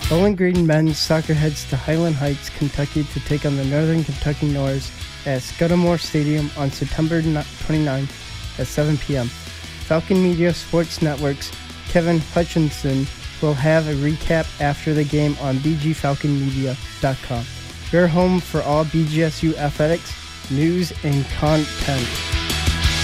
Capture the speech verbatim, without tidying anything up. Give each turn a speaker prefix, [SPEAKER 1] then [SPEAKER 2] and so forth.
[SPEAKER 1] Bowling Green men's soccer heads to Highland Heights, Kentucky to take on the Northern Kentucky Norse at Scudamore Stadium on September twenty-ninth at seven p.m. Falcon Media Sports Network's Kevin Hutchinson will have a recap after the game on b g falcon media dot com. Your home for all B G S U athletics, news, and content.